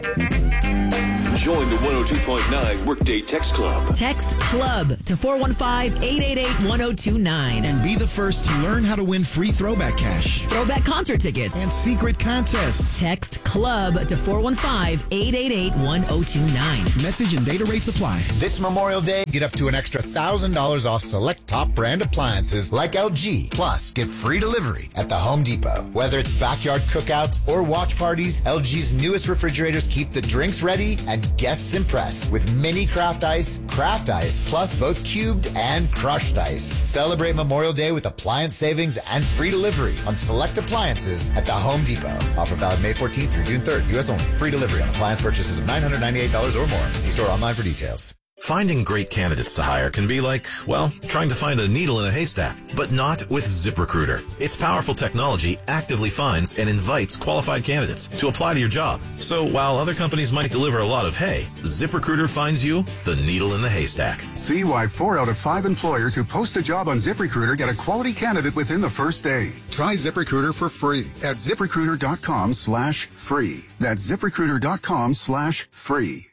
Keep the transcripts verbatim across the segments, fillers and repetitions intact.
Join the one oh two point nine Workday Text Club. Text CLUB to four one five, eight eight eight, one oh two nine. And be the first to learn how to win free throwback cash. Throwback concert tickets. And secret contests. Text CLUB to four one five, eight eight eight, one oh two nine. Message and data rates apply. This Memorial Day, get up to an extra one thousand dollars off select top brand appliances like L G. Plus, get free delivery at the Home Depot. Whether it's backyard cookouts or watch parties, L G's newest refrigerators keep the drinks ready and guests impressed with mini craft ice, craft ice, plus both cubed and crushed ice. Celebrate Memorial Day with appliance savings and free delivery on select appliances at the Home Depot. Offer valid May fourteenth through June third, U S only. Free delivery on appliance purchases of nine hundred ninety-eight dollars or more. See store online for details. Finding great candidates to hire can be like, well, trying to find a needle in a haystack, but not with ZipRecruiter. Its powerful technology actively finds and invites qualified candidates to apply to your job. So while other companies might deliver a lot of hay, ZipRecruiter finds you the needle in the haystack. See why four out of five employers who post a job on ZipRecruiter get a quality candidate within the first day. Try ZipRecruiter for free at ZipRecruiter.com slash free. That's ZipRecruiter.com slash free.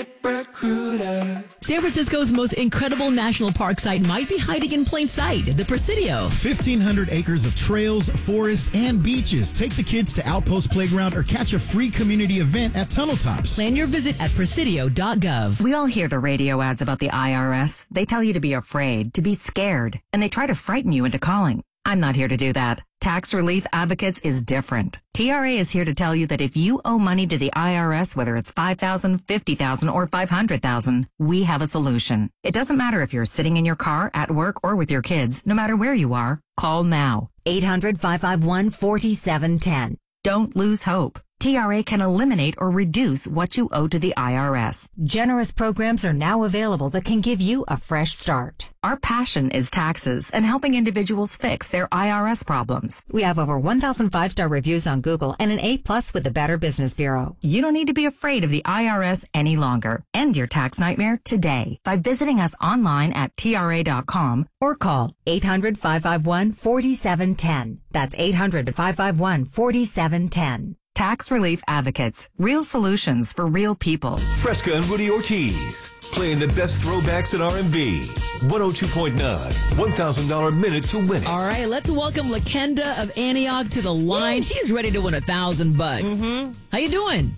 ZipRecruiter. San Francisco's most incredible national park site might be hiding in plain sight. The Presidio. fifteen hundred acres of trails, forest, and beaches. Take the kids to Outpost Playground or catch a free community event at Tunnel Tops. Plan your visit at presidio dot gov. We all hear the radio ads about the I R S. They tell you to be afraid, to be scared, and they try to frighten you into calling. I'm not here to do that. Tax Relief Advocates is different. T R A is here to tell you that if you owe money to the I R S, whether it's five thousand dollars, fifty thousand dollars, or five hundred thousand dollars, we have a solution. It doesn't matter if you're sitting in your car, at work, or with your kids. No matter where you are, call now. eight hundred, five five one, four seven one zero. Don't lose hope. T R A can eliminate or reduce what you owe to the I R S. Generous programs are now available that can give you a fresh start. Our passion is taxes and helping individuals fix their I R S problems. We have over one thousand five-star reviews on Google and an A plus with the Better Business Bureau. You don't need to be afraid of the I R S any longer. End your tax nightmare today by visiting us online at T R A dot com or call eight hundred, five five one, four seven one zero. That's eight hundred, five five one, four seven one zero. Tax Relief Advocates. Real solutions for real people. Fresca and Rudy Ortiz. Playing the best throwbacks in R and B. one oh two point nine. one thousand dollars minute to win it. All right, let's welcome Lakenda of Antioch to the line. She's ready to win a thousand bucks. Mm-hmm. How you doing?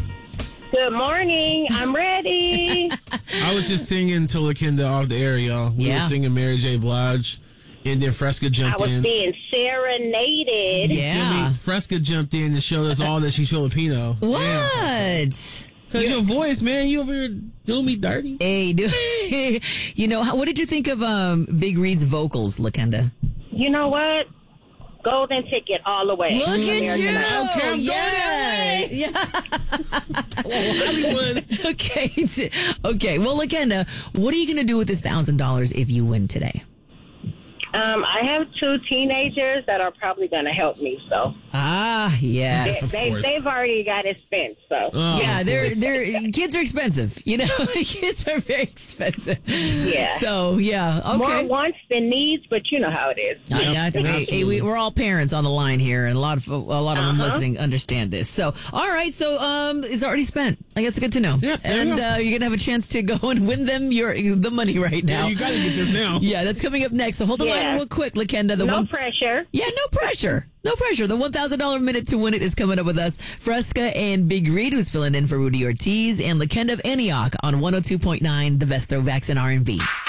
Good morning. I'm ready. I was just singing to Lakenda off the air, y'all. We yeah. were singing Mary J. Blige. And then Fresca jumped in. I was in. being serenaded. Yeah. Fresca jumped in and showed us all that she's Filipino. What? Because your voice, man, you over here doing me dirty. Hey, do you know, what did you think of um, Big Reed's vocals, Lakenda? You know what? Golden ticket all the way. Look at you. Okay, I'm yeah. going that way. Yeah. Hollywood. Okay. Okay. Well, Lakenda, what are you going to do with this one thousand dollars if you win today? Um, I have two teenagers that are probably going to help me. So ah, yes, they, they, they've already got it spent. So oh, yeah, they're they're kids are expensive. You know, kids are very expensive. Yeah. So yeah, okay. More wants than needs, but you know how it is. I got to. Hey, hey, we, we're all parents on the line here, and a lot of a lot of uh-huh. them listening understand this. So all right, so um, it's already spent. Like that's good to know. Yeah, and uh, you're gonna have a chance to go and win them your the money right now. Yeah, you got to get this now. Yeah, that's coming up next. So hold the yeah. line real quick, Lakenda. The no one, pressure. Yeah, no pressure. No pressure. The one thousand dollars minute to win it is coming up with us. Fresca and Big Reed, who's filling in for Rudy Ortiz, and Lakenda of Antioch on one oh two point nine, the best throwbacks in R and B.